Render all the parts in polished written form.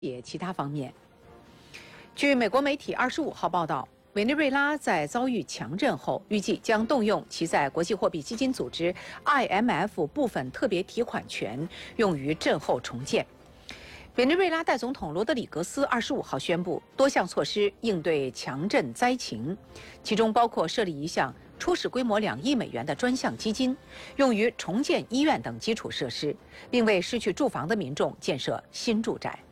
也其他方面。据美国媒体25号报道，委内瑞拉在遭遇强震后，预计将动用其在国际货币基金组织 IMF 部分特别提款权，用于震后重建。委内瑞拉代总统罗德里格斯25号宣布多项措施应对强震灾情，其中包括设立一项初始规模2亿美元的专项基金，用于重建医院等基础设施，并为失去住房的民众建设新住宅。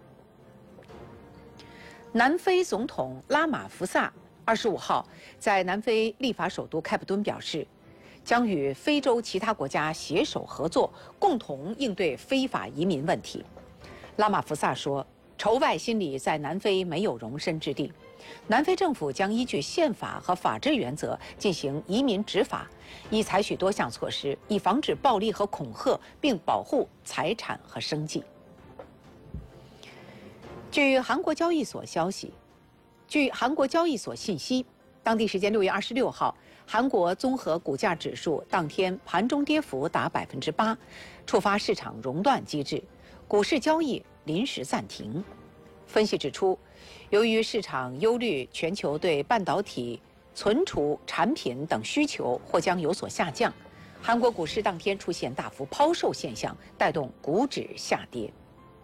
南非总统拉马福萨25号在南非立法首都开普敦表示，将与非洲其他国家携手合作，共同应对非法移民问题。拉马福萨说，仇外心理在南非没有容身之地，南非政府将依据宪法和法治原则进行移民执法，以采取多项措施，以防止暴力和恐吓，并保护财产和生计。据韩国交易所信息，当地时间6月26号，韩国综合股价指数当天盘中跌幅达8%，触发市场熔断机制，股市交易临时暂停。分析指出，由于市场忧虑全球对半导体、存储产品等需求或将有所下降，韩国股市当天出现大幅抛售现象，带动股指下跌。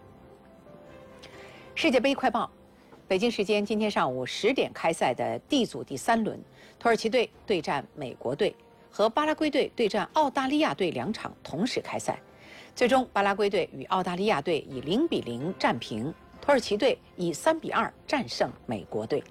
世界杯快报：北京时间今天上午10点开赛的 D 组第3轮，土耳其队对战美国队和巴拉圭队对战澳大利亚队2场同时开赛。最终，巴拉圭队与澳大利亚队以0-0战平，土耳其队以3-2战胜美国队。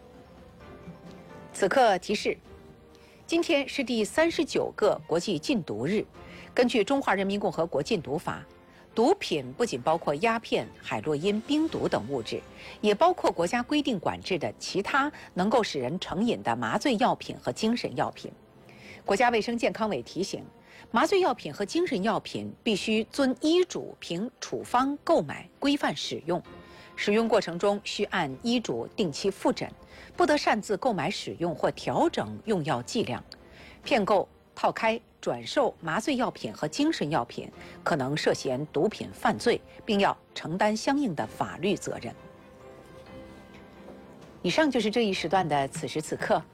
此刻提示：今天是第39个国际禁毒日。根据《中华人民共和国禁毒法》，毒品不仅包括鸦片、海洛因、冰毒等物质，也包括国家规定管制的其他能够使人成瘾的麻醉药品和精神药品。国家卫生健康委提醒，麻醉药品和精神药品必须遵医嘱凭处方购买，规范使用。使用过程中需按医嘱定期复诊，不得擅自购买使用或调整用药剂量。骗购、套开、转售麻醉药品和精神药品可能涉嫌毒品犯罪，并要承担相应的法律责任。以上就是这一时段的此时此刻。